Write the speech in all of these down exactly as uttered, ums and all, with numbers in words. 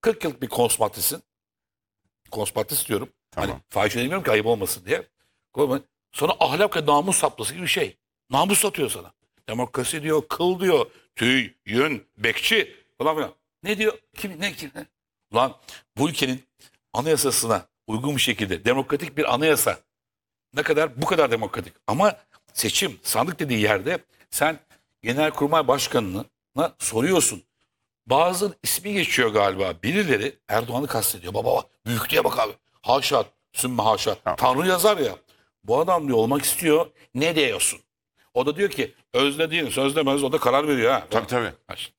kırk yıllık bir konspatrissin. Konspatris diyorum. Tamam. Hani fahişe demiyorum ki ayıp olmasın diye. Sonra ahlak ve namus saplısı gibi bir şey. Namus satıyor sana. Demokrasi diyor, kıl diyor, tüy, yün, bekçi falan filan. Ne diyor? Kim, ne, kim, ne? Ulan bu ülkenin anayasasına uygun bir şekilde demokratik bir anayasa ne kadar? Bu kadar demokratik. Ama seçim, sandık dediği yerde sen Genelkurmay Başkanı'na soruyorsun. Bazı ismi geçiyor galiba. Birileri Erdoğan'ı kastediyor. Baba baba büyüklüğe bak abi. Haşa, sümme haşa. Tamam. Tanrı yazar ya. Bu adam diyor olmak istiyor. Ne diyorsun? O da diyor ki özne değil, sözlemez. O da karar veriyor ha. Tabii tabii.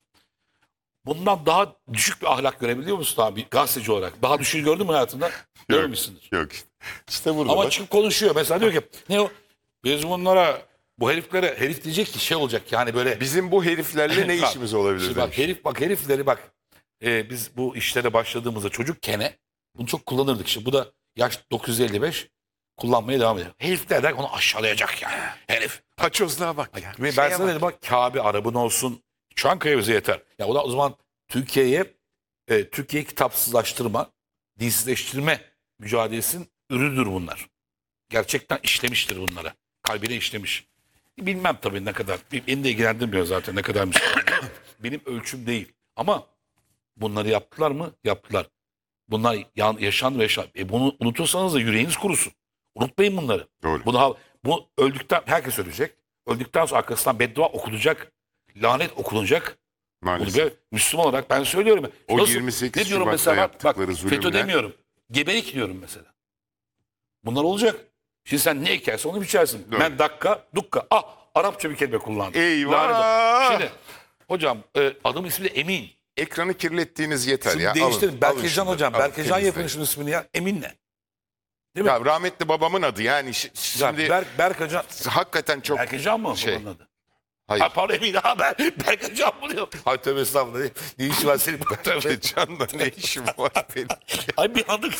Bundan daha düşük bir ahlak görebiliyor musun abi gazeteci olarak? Daha düşük gördün mü hayatında? Görmüşsündür. Yok. İşte burada Ama bak. çıkıp konuşuyor. Mesela diyor ki ne o? Biz bunlara bu heriflere herif diyecek ki şey olacak yani böyle. Bizim bu heriflerle ne Bak, işimiz olabilir şimdi demiş. bak herif bak herifleri bak. Ee, biz bu işlere başladığımızda çocukken bunu çok kullanırdık. Şimdi bu da yaş dokuz yüz elli beş kullanmaya devam ediyor. Herifler der onu aşağılayacak yani. Herif. Paçozluğa bak ya. Ve ben Şeye sana bak. dedim bak Kabe arabın olsun. Çankaya bize yeter. Ya o da o zaman Türkiye'ye e, Türkiye kitapsızlaştırma, dinsizleştirme mücadelesinin ürüdür bunlar. Gerçekten işlemiştir bunlara. Kalbine işlemiş. Bilmem tabii ne kadar. Beni de ilgilendirmiyor zaten ne kadar Müslüman. Benim ölçüm değil. Ama bunları yaptılar mı? Yaptılar. Bunlar yaşandı ve yaşandı. E bunu unutursanız da yüreğiniz kurusun. Unutmayın bunları. Doğru. Bunu, bu öldükten herkes ölecek. Öldükten sonra arkasından beddua okunacak. Lanet okunacak. Bunu Maalesef. bir Müslüman olarak ben söylüyorum. O Nasıl- yirmi sekiz ne diyorum Şubat'ta mesela? Bak, yaptıkları FETÖ zulümler- demiyorum. Gebelik diyorum mesela. Bunlar olacak. Şimdi sen ne ekersen onu biçersin. Doğru. Ben dakika, dukka. Ah Arapça bir kelime kullandım. Eyvah! Lanet olsun. Şimdi hocam e, adım ismi de Emin. Ekranı kirlettiğiniz yeter Şimdi ya. değiştirin. Alın, Berkecan alın hocam. şunu. Alın, Berkecan yapın temizleyin. şunun ismini ya. Emin ne? Değil mi? Ya rahmetli babamın adı yani şi- Ya şimdi Ber, Berkecan. hakikaten çok Berkecan mı şey. babanın adı? Hayır. Ha, pardon Emin ha ben Berkecan mı diyor? Hay tövbe estağfurullah. Ne, ne işi var senin? Tövbe. Berkecan'la ne işim var benim? Ay bir anlık.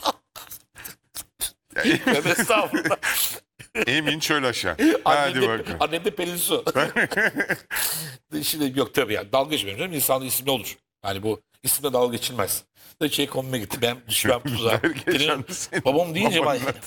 Tövbe estağfurullah. Emin şöyle aşağı. Hadi Annem de, bakalım. annem de Pelin Su. Şimdi yok tabii ya dalga geçmiyorum canım. İnsanın ismi olur. Yani bu isimle dalga geçilmez. Da şey konuma gitti. Ben düşmem tuzağa. Berkecan Benim senin babam deyince ben... babanın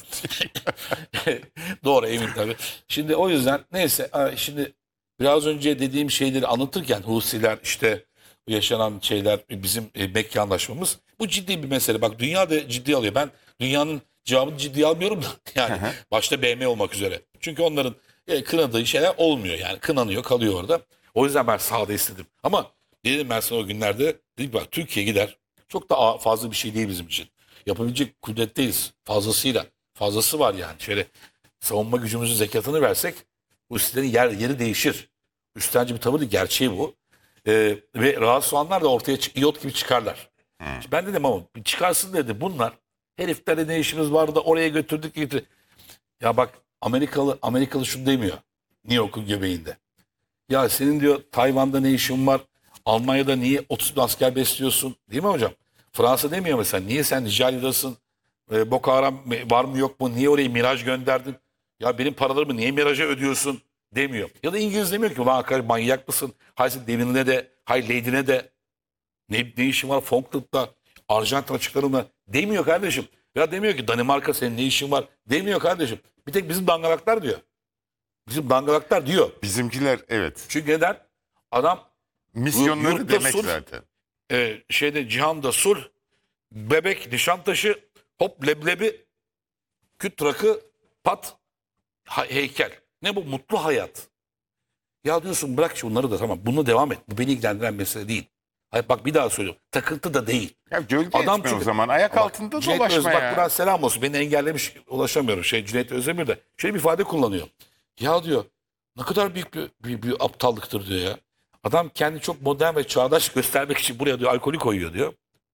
Doğru emin tabii. Şimdi o yüzden neyse şimdi biraz önce dediğim şeyleri anlatırken Husiler işte yaşanan şeyler bizim e, Mekke anlaşmamız bu ciddi bir mesele. Bak dünya da ciddi alıyor. Ben dünyanın cevabını ciddiye almıyorum da yani başta B M olmak üzere. Çünkü onların e, kınadığı şeyler olmuyor yani kınanıyor kalıyor orada. O yüzden ben sahada istedim. Ama dedim ben sana o günlerde dedim bak Türkiye gider. Çok da fazla bir şey değil bizim için. Yapabilecek kudretteyiz fazlasıyla. Fazlası var yani. Şöyle savunma gücümüzün zekatını versek bu sitelerin yer, yeri değişir. Üstenci bir tavır değil. Gerçeği bu. Ee, ve rahatsız olanlar da ortaya çık, iot gibi çıkarlar. Hmm. Ben dedim ama çıkarsın dedi. Bunlar heriflerle ne işimiz vardı da oraya götürdük getirdik. Ya bak Amerikalı Amerikalı şunu demiyor. New York'un göbeğinde. Ya senin diyor Tayvan'da ne işin var? Almanya'da niye otuz bin asker besliyorsun? Değil mi hocam? Fransa demiyor mesela. Niye sen Nijerya'dasın? E, Boko Haram var mı yok mu? Niye oraya Miraj gönderdin? Ya benim paralarımı niye Miraj'a ödüyorsun? Demiyor. Ya da İngiliz demiyor ki ulan arkadaş manyak mısın? Hayır Devin'ine de, hayır Lady'ne de ne, ne işin var Falkland'da, Arjantin açıklarında demiyor kardeşim. Ya demiyor ki Danimarka senin ne işin var? Demiyor kardeşim. Bir tek bizim dangalaklar diyor. Bizim dangalaklar diyor. Bizimkiler evet. Çünkü neden? Adam Misyonları yurtta demek sulh, zaten. e, şeyde cihanda sulh, bebek, nişantaşı, hop leblebi, küt rakı, pat, heykel. Ne bu? Mutlu hayat. Ya diyorsun bırak şu bunları da tamam. Bununla devam et. Bu beni ilgilendiren mesele değil. Hayır bak bir daha söylüyorum. Takıntı da değil. Ya gölge Adam etme o çünkü- zaman. Ayak Bak, altında Cüneyt dolaşma Öz, bak ya. buradan selam olsun. Beni engellemiş ulaşamıyorum. Şey, Cüneyt Özdemir de şöyle bir ifade kullanıyor. Ya diyor ne kadar büyük bir, bir, bir aptallıktır diyor ya. Adam kendi çok modern ve çağdaş göstermek için buraya diyor alkolü koyuyor diyor.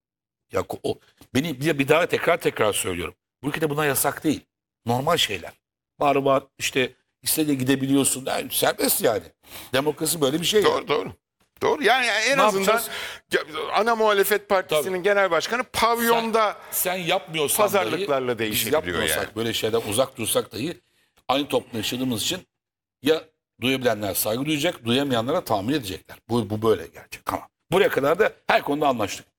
Ya o beni bir, bir daha tekrar tekrar söylüyorum. Bu ülkede buna yasak değil. Normal şeyler. Var var işte istediğine gidebiliyorsun. Yani serbest yani. Demokrasi böyle bir şey. yani. Doğru doğru. Doğru yani en Ne azından yapacağız? ya, ana muhalefet partisinin Tabii. genel başkanı pavyonda Sen yapmıyorsan pazarlıklarla dahi, değişebiliyor biz yapmıyorsak yani. böyle şeyden uzak dursak dahi aynı toplumda yaşadığımız için ya duyabilenler saygı duyacak, duyamayanlara tahammül edecekler. Bu, bu böyle gerçek. Tamam. Buraya kadar da her konuda anlaştık.